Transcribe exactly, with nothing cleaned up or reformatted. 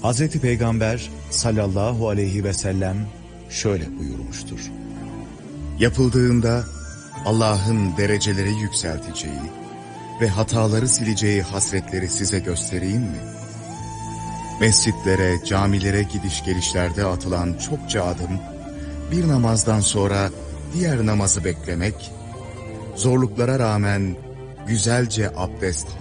Hazreti Peygamber sallallahu aleyhi ve sellem şöyle buyurmuştur. Yapıldığında Allah'ın dereceleri yükselteceği ve hataları sileceği hasretleri size göstereyim mi? Mescitlere, camilere gidiş gelişlerde atılan çokça adım, bir namazdan sonra diğer namazı beklemek, zorluklara rağmen güzelce abdest